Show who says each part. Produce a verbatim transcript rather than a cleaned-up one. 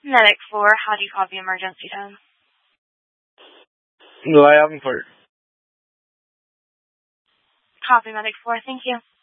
Speaker 1: Medic four, how do you copy emergency tone?
Speaker 2: No, I haven't heard.
Speaker 1: Copy Medic four, thank you.